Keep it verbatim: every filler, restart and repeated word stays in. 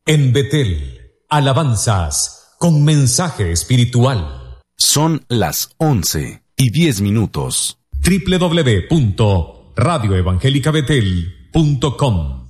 En Betel, alabanzas con mensaje espiritual. Son las once y diez minutos. doble u doble u doble u punto radio evangélica betel punto com